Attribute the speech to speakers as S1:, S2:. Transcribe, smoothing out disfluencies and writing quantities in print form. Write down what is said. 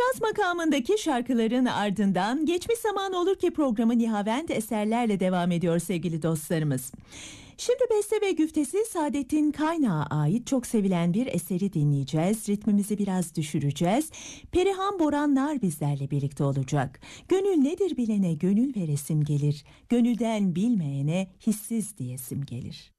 S1: Yaz makamındaki şarkıların ardından Geçmiş Zaman Olur Ki programı Nihavent eserlerle devam ediyor sevgili dostlarımız. Şimdi beste ve güftesi Saadettin Kaynağa ait çok sevilen bir eseri dinleyeceğiz. Ritmimizi biraz düşüreceğiz. Perihan Boranlar bizlerle birlikte olacak. Gönül nedir bilene gönül veresim gelir. Gönülden bilmeyene hissiz diyesim gelir.